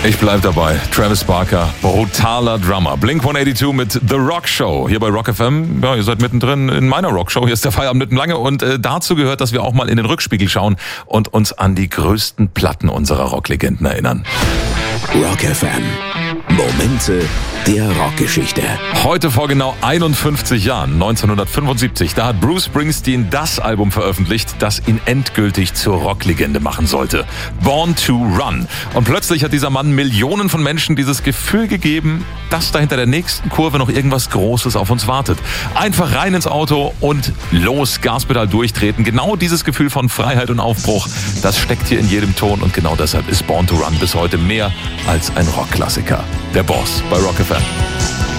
Ich bleib dabei. Travis Barker, brutaler Drummer. Blink-182 mit The Rock Show. Hier bei Rock FM. Ja, ihr seid mittendrin in meiner Rock Show. Hier ist der Feierabend mitten lange. Und dazu gehört, dass wir auch mal in den Rückspiegel schauen und uns an die größten Platten unserer Rocklegenden erinnern. Rock FM. Momente der Rockgeschichte. Heute vor genau 51 Jahren, 1975, da hat Bruce Springsteen das Album veröffentlicht, das ihn endgültig zur Rocklegende machen sollte. Born to Run. Und plötzlich hat dieser Mann Millionen von Menschen dieses Gefühl gegeben, dass da hinter der nächsten Kurve noch irgendwas Großes auf uns wartet. Einfach rein ins Auto und los, Gaspedal durchtreten. Genau dieses Gefühl von Freiheit und Aufbruch, das steckt hier in jedem Ton und genau deshalb ist Born to Run bis heute mehr als ein Rockklassiker. Der Boss bei Rock FM.